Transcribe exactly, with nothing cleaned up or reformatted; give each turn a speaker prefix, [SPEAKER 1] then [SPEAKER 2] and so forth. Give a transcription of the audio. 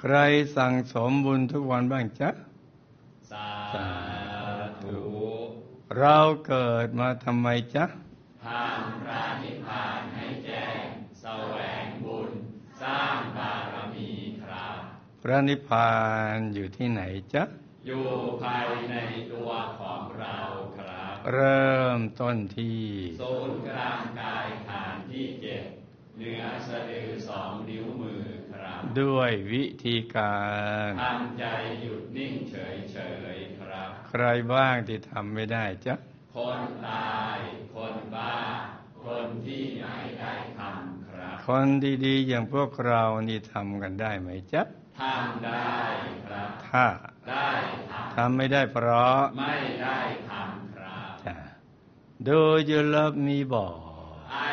[SPEAKER 1] ใครสั่งสมบุญทุกวันบ้างจ๊ะ
[SPEAKER 2] สาธุ
[SPEAKER 1] เราเกิดมาทำไมจ๊ะ
[SPEAKER 2] ทางพระนิพพานให้แจ้งแสวงบุญสร้างบารมีครับ
[SPEAKER 1] พระนิพพานอยู่ที่ไหนจ๊ะ
[SPEAKER 2] อยู่ภายในตัวของเราครับ
[SPEAKER 1] เริ่มต้นที่
[SPEAKER 2] ศูนย์กลางกายฐานที่เจ็ดเหนือสะดือสองนิ้วมือครับ
[SPEAKER 1] ด้วยวิธีการ
[SPEAKER 2] ทำใจหยุดนิ่งเฉยเฉยครับ
[SPEAKER 1] ใครบ้างที่ทำไม่ได้จ๊ะ
[SPEAKER 2] คนตายคนบ้าคนที่ไม่ได้ทำครับ
[SPEAKER 1] คนดีๆอย่างพวกเรานี่ทำกันได้ไหมจ๊ะ
[SPEAKER 2] ทำได้ครับ
[SPEAKER 1] ถ้า
[SPEAKER 2] ได้
[SPEAKER 1] ทำไม่ได้เพราะ
[SPEAKER 2] ไม่ได้ทำครับ
[SPEAKER 1] จ้ะ Do you love me บอก